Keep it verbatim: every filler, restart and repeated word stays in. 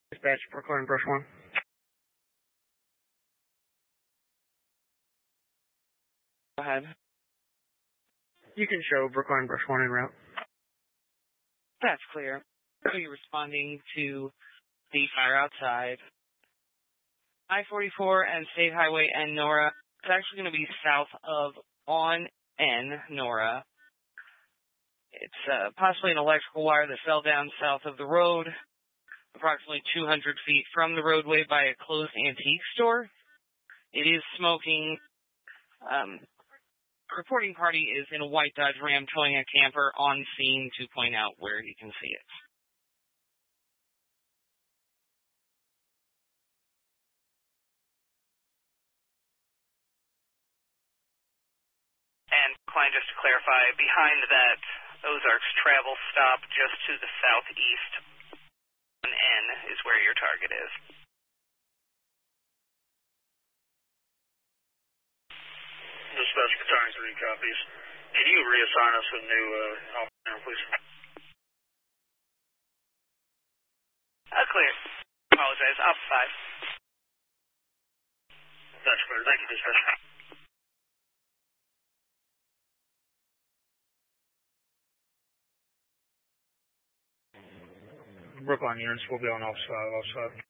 Dispatch, Brookline, Brush one. Go ahead. You can show Brookline, Brush one en route. That's clear. So you're responding to the fire outside. I forty-four and State Highway N Nora. It's actually going to be south of on N Nora. It's uh, possibly an electrical wire that fell down south of the road, approximately two hundred feet from the roadway by a closed antique store. It is smoking. Um, reporting party is in a white Dodge Ram towing a camper on scene to point out where he can see it. And Klein, just to clarify, behind that Ozarks travel stop just to the southeast on N is where your target is. Dispatch, retiring three copies. Can you reassign us a new uh, officer, please? Uh, clear. Apologize. Up five. That's clear. Thank you, dispatch. Brookline units will be on off side, off side.